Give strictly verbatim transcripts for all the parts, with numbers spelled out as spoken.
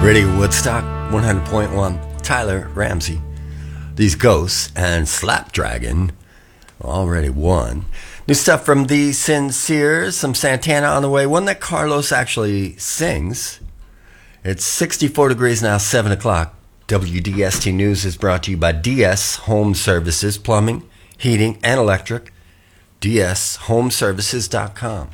Radio Woodstock, one hundred point one. Tyler Ramsey. These Ghosts and Slapdragon already won. New stuff from The Sinceres, some Santana on the way. One that Carlos actually sings. It's sixty-four degrees now, seven o'clock. W D S T News is brought to you by D S Home Services, plumbing, heating, and electric. D S home services dot com.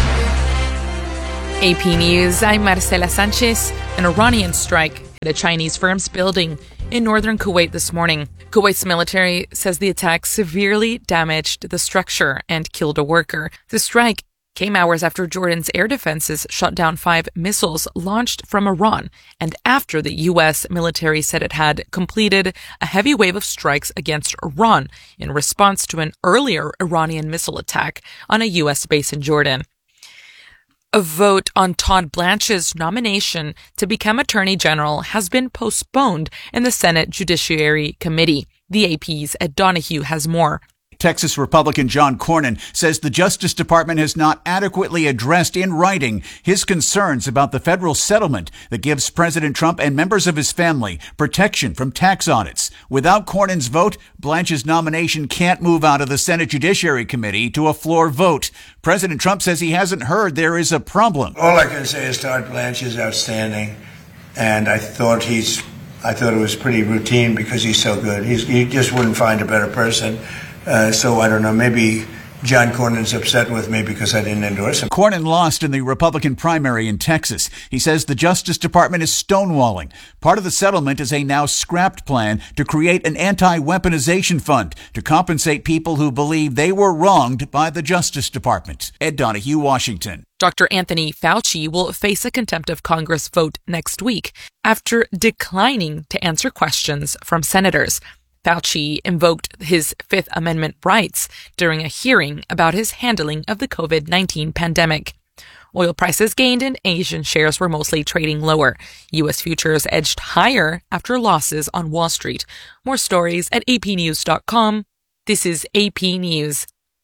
A P News, I'm Marcela Sanchez. An Iranian strike hit a Chinese firm's building in northern Kuwait this morning. Kuwait's military says the attack severely damaged the structure and killed a worker. The strike came hours after Jordan's air defenses shot down five missiles launched from Iran, and after the U S military said it had completed a heavy wave of strikes against Iran in response to an earlier Iranian missile attack on a U S base in Jordan. A vote on Todd Blanche's nomination to become Attorney General has been postponed in the Senate Judiciary Committee. The A P's Ed Donahue has more. Texas Republican John Cornyn says the Justice Department has not adequately addressed in writing his concerns about the federal settlement that gives President Trump and members of his family protection from tax audits. Without Cornyn's vote, Blanche's nomination can't move out of the Senate Judiciary Committee to a floor vote. President Trump says he hasn't heard there is a problem. All I can say is Todd Blanche is outstanding, and I thought he's, I thought it was pretty routine because he's so good. He's, you just wouldn't find a better person. Uh, so I don't know, maybe John Cornyn's upset with me because I didn't endorse him. Cornyn lost in the Republican primary in Texas. He says the Justice Department is stonewalling. Part of the settlement is a now scrapped plan to create an anti-weaponization fund to compensate people who believe they were wronged by the Justice Department. Ed Donahue, Washington. Doctor Anthony Fauci will face a contempt of Congress vote next week after declining to answer questions from senators. Fauci invoked his Fifth Amendment rights during a hearing about his handling of the covid nineteen pandemic. Oil prices gained and Asian shares were mostly trading lower. U S futures edged higher after losses on Wall Street. More stories at A P news dot com. This is A P News.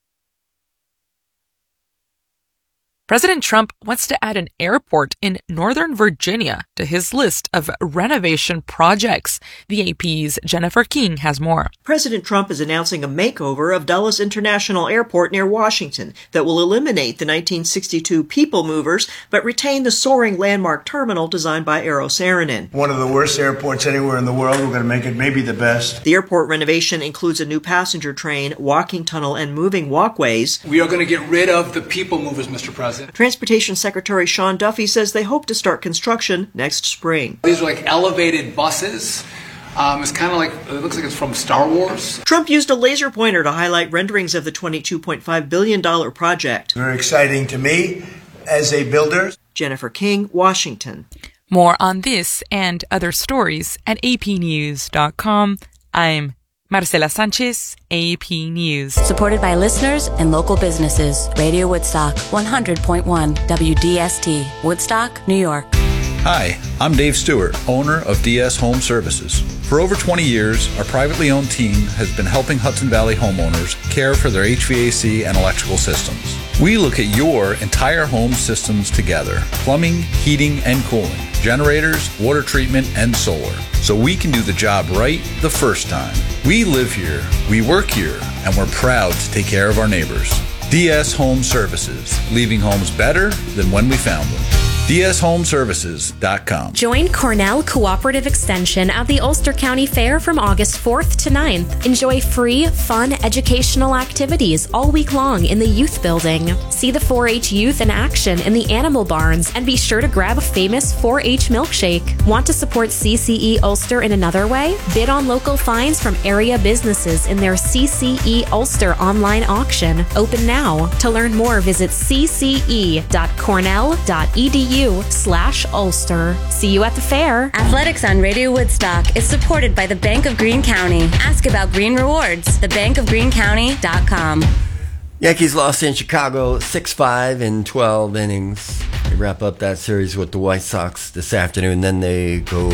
President Trump wants to add an airport in Northern Virginia to his list of renovation projects. The A P's Jennifer King has more. President Trump is announcing a makeover of Dulles International Airport near Washington that will eliminate the nineteen sixty-two people movers but retain the soaring landmark terminal designed by Eero Saarinen. One of the worst airports anywhere in the world. We're going to make it maybe the best. The airport renovation includes a new passenger train, walking tunnel, and moving walkways. We are going to get rid of the people movers, Mister President. Transportation Secretary Sean Duffy says they hope to start construction next spring. These are like elevated buses. Um, it's kind of like, it looks like it's from Star Wars. Trump used a laser pointer to highlight renderings of the twenty-two point five billion dollars project. Very exciting to me as a builder. Jennifer King, Washington. More on this and other stories at A P news dot com. I'm Marcela Sanchez, A P News. Supported by listeners and local businesses. Radio Woodstock, one hundred point one W D S T, Woodstock, New York. Hi, I'm Dave Stewart, owner of D S Home Services. For over twenty years, our privately owned team has been helping Hudson Valley homeowners care for their H V A C and electrical systems. We look at your entire home systems together: plumbing, heating, and cooling, generators, water treatment, and solar, so we can do the job right the first time. We live here, we work here, and we're proud to take care of our neighbors. D S Home Services, leaving homes better than when we found them. D S home services dot com. Join Cornell Cooperative Extension at the Ulster County Fair from August fourth to ninth. Enjoy free, fun, educational activities all week long in the Youth Building. See the four H youth in action in the Animal Barns, and be sure to grab a famous four H milkshake. Want to support C C E Ulster in another way? Bid on local finds from area businesses in their C C E Ulster online auction. Open now. To learn more, visit c c e dot cornell dot e d u slash Ulster. See you at the fair. Athletics on Radio Woodstock is supported by the Bank of Greene County. Ask about Green Rewards. the bank of greene county dot com. Yankees lost in Chicago six five in twelve innings. They wrap up that series with the White Sox this afternoon. Then they go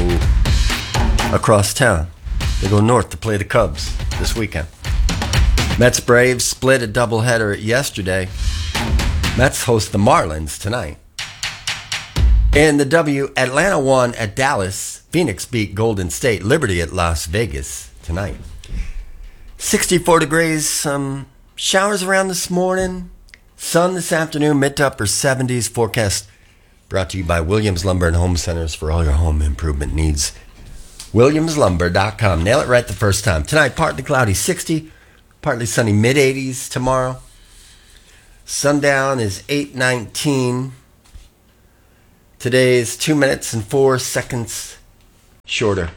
across town. They go north to play the Cubs this weekend. Mets Braves split a doubleheader yesterday. Mets host the Marlins tonight. In the W, Atlanta won at Dallas. Phoenix beat Golden State. Liberty at Las Vegas tonight. sixty-four degrees, some showers around this morning. Sun this afternoon, mid to upper seventies. Forecast brought to you by Williams Lumber and Home Centers for all your home improvement needs. Williams Lumber dot com. Nail it right the first time. Tonight, partly cloudy, sixty. Partly sunny, mid eighties tomorrow. Sundown is eight nineteen. Today is two minutes and four seconds shorter.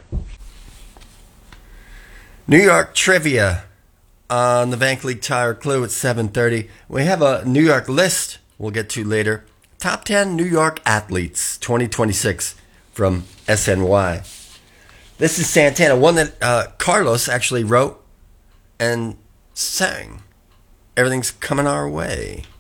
New York trivia on the Bank League Tire Clue at seven thirty. We have a New York list we'll get to later. Top ten New York athletes twenty twenty-six from S N Y. This is Santana, one that uh, Carlos actually wrote and sang. Everything's coming our way.